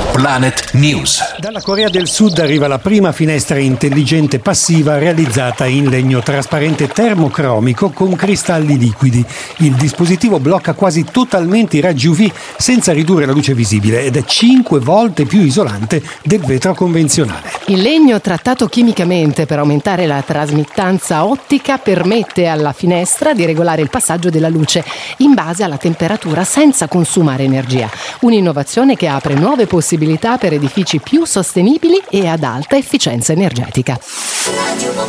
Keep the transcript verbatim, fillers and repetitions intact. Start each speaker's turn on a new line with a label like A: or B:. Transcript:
A: Planet News.
B: Dalla Corea del Sud arriva la prima finestra intelligente passiva realizzata in legno trasparente termocromico con cristalli liquidi. Il dispositivo blocca quasi totalmente i raggi U V senza ridurre la luce visibile ed è cinque volte più isolante del vetro convenzionale.
C: Il legno trattato chimicamente per aumentare la trasmittanza ottica permette alla finestra di regolare il passaggio della luce in base alla temperatura senza consumare energia. Un'innovazione che apre nuove possibilità per edifici più sostenibili e ad alta efficienza energetica.